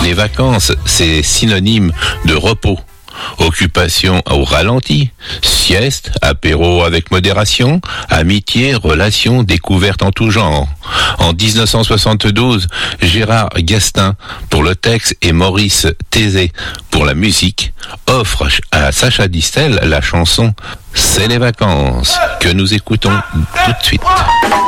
Les vacances, c'est synonyme de repos. Occupation au ralenti, sieste, apéro avec modération, amitié, relations, découvertes en tout genre. En 1972, Gérard Gastin pour le texte et Maurice Thésée pour la musique offrent à Sacha Distel la chanson « C'est les vacances » que nous écoutons tout de suite.